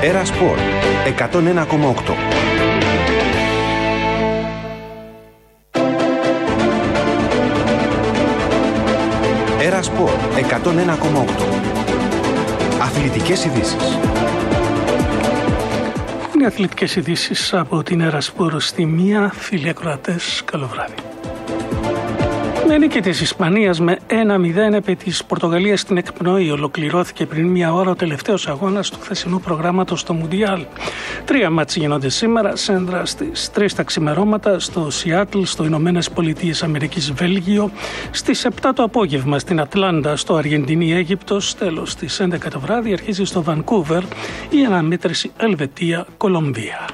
Έρα Σπορ 101,8. Έρα Σπορ 101,8. Αθλητικές ειδήσεις. Είναι αθλητικές ειδήσεις από την Έρα Σπορ στη μία. Φίλοι ακροατές, καλό βράδυ. Με νίκη της Ισπανίας με 1-0 επί της Πορτογαλίας στην εκπνοή ολοκληρώθηκε πριν μία ώρα ο τελευταίος αγώνας του χθεσινού προγράμματος στο Μουντιάλ. 3 μάτς γίνονται σήμερα, σέντρα στις 3 τα ξημερώματα στο Σιάτλ, στο Ηνωμένες Πολιτείες Αμερικής Βέλγιο, στις 7 το απόγευμα στην Ατλάντα, στο Αργεντινή Αίγυπτος, τέλος στις 11 το βράδυ αρχίζει στο Βανκούβερ η αναμέτρηση Ελβετία-Κολομβία.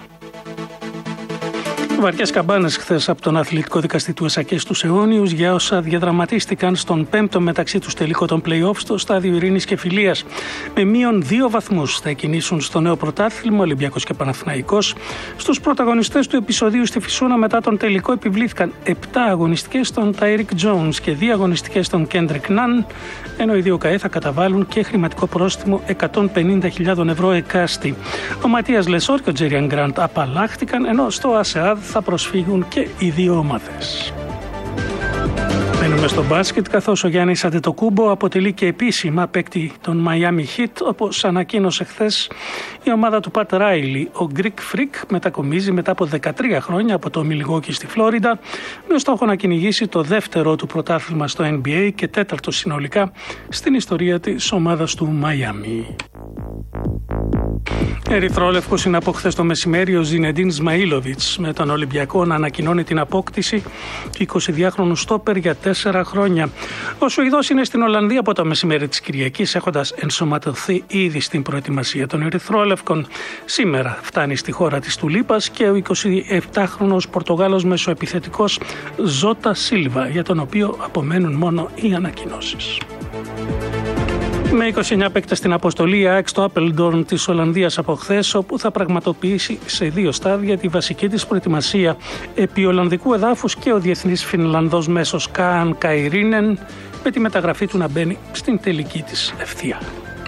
Βαριές καμπάνες χθες από τον αθλητικό δικαστή του ΕΣΑΚΕ στους αιώνιους για όσα διαδραματίστηκαν στον 5ο μεταξύ τους τελικό των play-off στο στάδιο Ειρήνης και Φιλίας. Με μείον 2 βαθμούς θα εκκινήσουν στο νέο πρωτάθλημα Ολυμπιακός και Παναθηναϊκός. Στους πρωταγωνιστές του επεισοδίου στη Φυσούνα μετά τον τελικό επιβλήθηκαν 7 αγωνιστικές στον Τάιρικ Τζόουνς και 2 αγωνιστικές στον Κέντρικ Ναν, ενώ οι δύο ΚΑΕ θα καταβάλουν και χρηματικό πρόστιμο 150.000 ευρώ εκάστη. Ο Ματίας Λεσόρ και ο Τζέριαν Γκραντ απαλλάχτηκαν, ενώ στο ΑΣΕΑΔ θα προσφύγουν και οι δύο ομάδες. Μένουμε στο μπάσκετ, καθώς ο Γιάννης Αντετοκούμπο αποτελεί και επίσημα παίκτη των Miami Heat, όπως ανακοίνωσε χθες η ομάδα του Πατ Ράιλι. Ο Greek Freak μετακομίζει μετά από 13 χρόνια από το Μιλγόκι στη Φλόριντα, με στόχο να κυνηγήσει το δεύτερο του πρωτάθλημα στο NBA και τέταρτο συνολικά στην ιστορία της ομάδας του Miami. Ερυθρόλευκος είναι από χθες το μεσημέρι ο Ζινεντίν Σμαΐλοβιτς, με τον Ολυμπιακό να ανακοινώνει την απόκτηση 22χρονου στόπερ για 4 χρόνια. Ο Σουηδός είναι στην Ολλανδία από το μεσημέρι της Κυριακής, έχοντας ενσωματωθεί ήδη στην προετοιμασία των Ερυθρόλευκων. Σήμερα φτάνει στη χώρα της Τουλίπας και ο 27χρονος Πορτογάλος μεσοεπιθετικός Ζώτα Σίλβα, για τον οποίο απομένουν μόνο οι ανακοινώσεις. Με 29 παίκτες στην αποστολή, η ΑΕΚ στο Άπελντορν της Ολλανδίας από χθες, όπου θα πραγματοποιήσει σε 2 στάδια τη βασική της προετοιμασία επί Ολλανδικού εδάφους και ο διεθνής Φινλανδός μέσος Κααν Καϊρίνεν, με τη μεταγραφή του να μπαίνει στην τελική της ευθεία.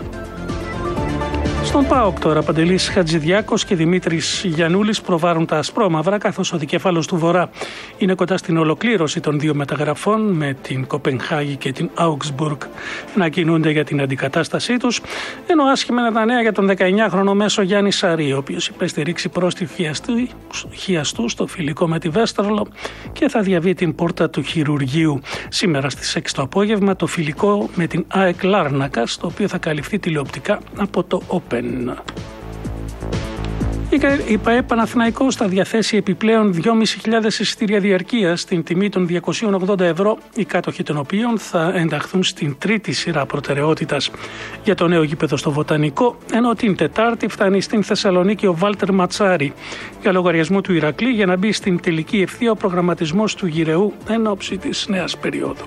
Στον ΠΑΟΚ τώρα, Παντελής Χατζηδιάκος και Δημήτρης Γιαννούλης προβάρουν τα ασπρόμαυρα, καθώς ο δικέφαλος του Βορρά είναι κοντά στην ολοκλήρωση των 2 μεταγραφών, με την Κοπενχάγη και την Augsburg να κινούνται για την αντικατάστασή τους, ενώ άσχημα είναι τα νέα για τον 19χρονο μέσο Γιάννη Σαρή, ο οποίος υπέστη ρήξη πρόστιχου χιαστού στο φιλικό με τη Βέστερλο και θα διαβεί την πόρτα του χειρουργείου. Σήμερα στις 6 το απόγευμα το φιλικό με την ΑΕΚ Λάρνακα, το οποίο θα καλυφθεί τηλεοπτικά από το Open. Η ΠΑΕ Παναθηναϊκός θα διαθέσει επιπλέον 2.500 εισιτήρια διαρκείας στην τιμή των 280 ευρώ, οι κάτοχοι των οποίων θα ενταχθούν στην τρίτη σειρά προτεραιότητας για το νέο γήπεδο στο Βοτανικό, ενώ την Τετάρτη φτάνει στην Θεσσαλονίκη ο Βάλτερ Ματσάρη για λογαριασμό του Ηρακλή, για να μπει στην τελική ευθεία ο προγραμματισμός του γυρεού εν ώψη της νέας περίοδου.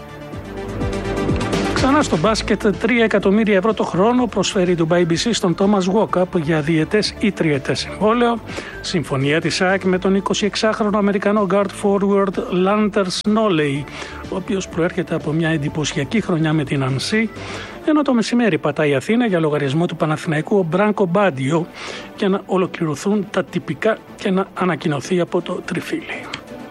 Ξανά στο μπάσκετ, 3 εκατομμύρια ευρώ το χρόνο προσφέρει το BBC στον Τόμας Γουόκαπ για διετές ή τριετές συμβόλαιο. Συμφωνία της ΑΕΚ με τον 26χρονο Αμερικανό guard forward Lanter Snoley, ο οποίος προέρχεται από μια εντυπωσιακή χρονιά με την Ανσί, ενώ το μεσημέρι πατάει η Αθήνα για λογαριασμό του Παναθηναϊκού ο Μπράνκο Μπάντιο για να ολοκληρωθούν τα τυπικά και να ανακοινωθεί από το τριφύλι.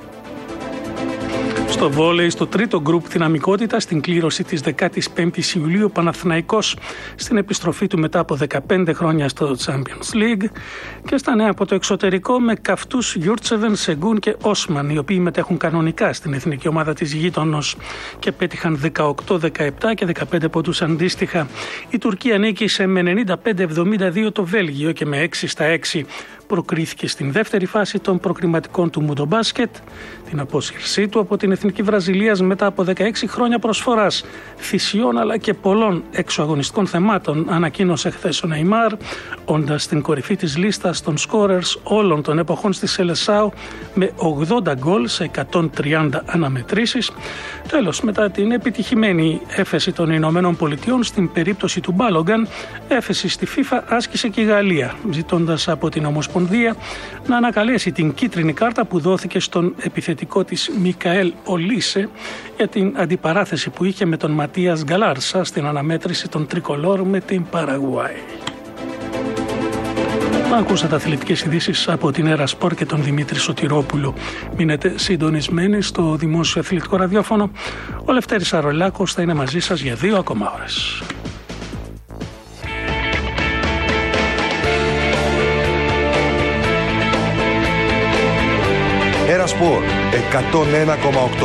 Στο βόλεϊ, στο τρίτο γκρουπ δυναμικότητα, στην κλήρωση της 15ης Ιουλίου, ο Παναθηναϊκός στην επιστροφή του μετά από 15 χρόνια στο Champions League, και στα νέα από το εξωτερικό με καυτούς Γιούρτσεβεν, Σεγκούν και Όσμαν, οι οποίοι μετέχουν κανονικά στην εθνική ομάδα της γείτονος και πέτυχαν 18-17 και 15 πόντους αντίστοιχα. Η Τουρκία νίκησε με 95-72 το Βέλγιο και με 6-6 προκρίθηκε στην δεύτερη φάση των προκριματικών του Μουντομπάσκετ. Την απόσυρσή του από την Εθνική Βραζιλίας μετά από 16 χρόνια προσφοράς, θυσιών αλλά και πολλών εξωαγωνιστικών θεμάτων, ανακοίνωσε χθες ο Νεϊμάρ, όντας στην κορυφή της λίστας των σκόρερς όλων των εποχών στη Σελεσάου με 80 γκολ σε 130 αναμετρήσεις. Τέλος, μετά την επιτυχημένη έφεση των Ηνωμένων Πολιτειών στην περίπτωση του Μπάλογκαν, έφεση στη FIFA άσκησε και η Γαλλία, ζητώντας από την Ομοσπονδία να ανακαλέσει την κίτρινη κάρτα που δόθηκε στον επιθετικό της Μικαέλ Ολίσε για την αντιπαράθεση που είχε με τον Ματίας Γκαλάρσα στην αναμέτρηση των Τρικολόρ με την Παραγουάη. Ακούσατε αθλητικές ειδήσεις από την Έρα Σπορ και τον Δημήτρη Σωτηρόπουλο. Μείνετε συντονισμένοι στο δημόσιο αθλητικό ραδιόφωνο. Ο Λευτέρης Αρολάκος θα είναι μαζί σας για 2 ακόμα ώρες. Έρα Σπορ 101,8.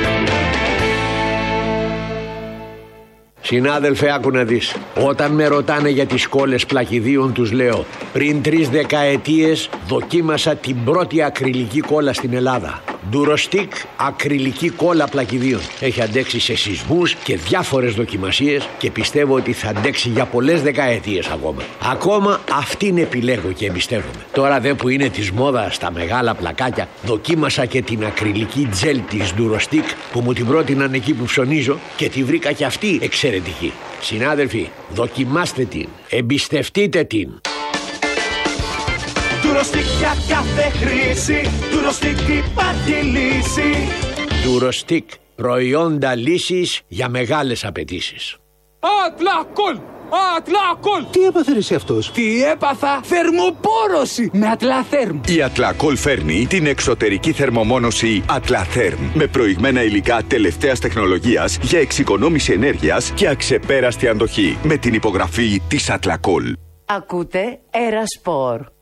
Συνάδελφε, άκου να δεις. Όταν με ρωτάνε για τις κόλλες πλακιδίων, τους λέω: πριν 3 δεκαετίες δοκίμασα την πρώτη ακριλική κόλλα στην Ελλάδα. Durostic ακριλική κόλλα πλακιδίων. Έχει αντέξει σε σεισμούς και διάφορες δοκιμασίες και πιστεύω ότι θα αντέξει για πολλές δεκαετίες ακόμα. Ακόμα αυτήν επιλέγω και εμπιστεύομαι. Τώρα δε που είναι της μόδας στα μεγάλα πλακάκια, δοκίμασα και την ακριλική τζέλ της Durostic που μου την πρότειναν εκεί που ψωνίζω και τη βρήκα και αυτή εξαιρετική. Συνάδελφοι, δοκιμάστε την, εμπιστευτείτε την. Durostic για κάθε χρήση, Durostic υπάρχει λύση. Durostic, προϊόντα λύσης για μεγάλες απαιτήσεις. Ατλακόλ! Ατλακόλ! Τι έπαθε εσύ αυτός? Τι έπαθα? Θερμοπόρωση με Ατλαθέρμ. Η Ατλακόλ φέρνει την εξωτερική θερμομόνωση Ατλαθέρμ με προηγμένα υλικά τελευταίας τεχνολογίας για εξοικονόμηση ενέργειας και αξεπέραστη αντοχή με την υπογραφή της Ατλακόλ. Ακούτε Έρα Σπορ.